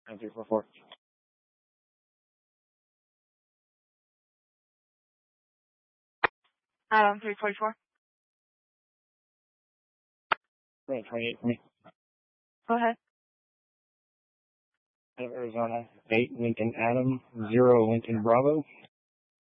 9344. Adam 344. 28 for me. Go ahead. Arizona 8 Lincoln Adam 0 Lincoln Bravo.